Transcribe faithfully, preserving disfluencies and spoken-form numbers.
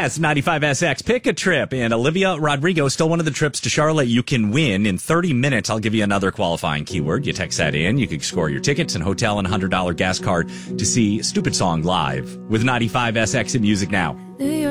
Yes, ninety-five S X. Pick a trip. And Olivia Rodrigo, still one of the trips to Charlotte you can win. In thirty minutes, I'll give you another qualifying keyword. You text that in. You can score your tickets and hotel and one hundred dollars gas card to see Stupid Song live with ninety-five S X in Music Now.